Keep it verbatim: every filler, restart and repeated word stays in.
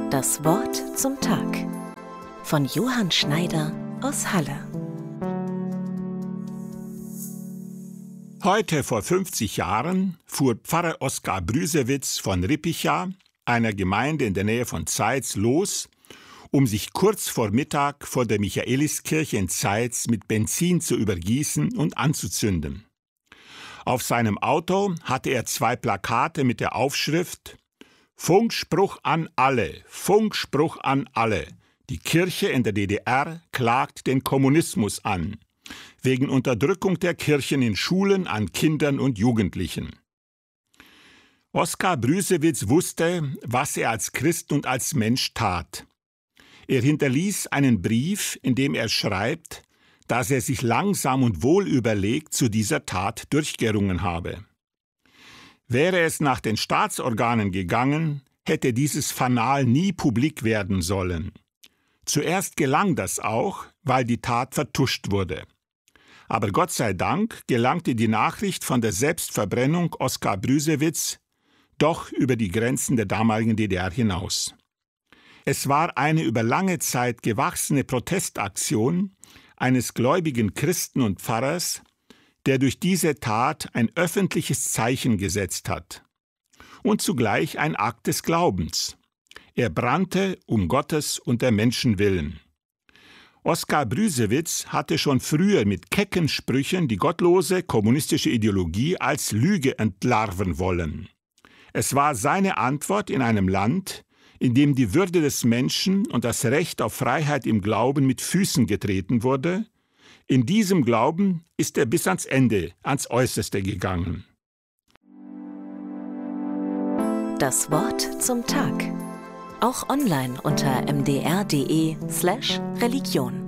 Das Wort zum Tag von Johann Schneider aus Halle. Heute vor fünfzig Jahren fuhr Pfarrer Oskar Brüsewitz von Rippicha, einer Gemeinde in der Nähe von Zeitz, los, um sich kurz vor Mittag vor der Michaeliskirche in Zeitz mit Benzin zu übergießen und anzuzünden. Auf seinem Auto hatte er zwei Plakate mit der Aufschrift »Funkspruch an alle, Funkspruch an alle. Die Kirche in der D D R klagt den Kommunismus an, wegen Unterdrückung der Kirchen in Schulen an Kindern und Jugendlichen.« Oskar Brüsewitz wusste, was er als Christ und als Mensch tat. Er hinterließ einen Brief, in dem er schreibt, dass er sich langsam und wohlüberlegt zu dieser Tat durchgerungen habe. Wäre es nach den Staatsorganen gegangen, hätte dieses Fanal nie publik werden sollen. Zuerst gelang das auch, weil die Tat vertuscht wurde. Aber Gott sei Dank gelangte die Nachricht von der Selbstverbrennung Oskar Brüsewitz doch über die Grenzen der damaligen D D R hinaus. Es war eine über lange Zeit gewachsene Protestaktion eines gläubigen Christen und Pfarrers, der durch diese Tat ein öffentliches Zeichen gesetzt hat und zugleich ein Akt des Glaubens. Er brannte um Gottes und der Menschen willen. Oskar Brüsewitz hatte schon früher mit kecken Sprüchen die gottlose kommunistische Ideologie als Lüge entlarven wollen. Es war seine Antwort in einem Land, in dem die Würde des Menschen und das Recht auf Freiheit im Glauben mit Füßen getreten wurde. In diesem Glauben ist er bis ans Ende, ans Äußerste gegangen. Das Wort zum Tag. Auch online unter m d r punkt d e slash Religion.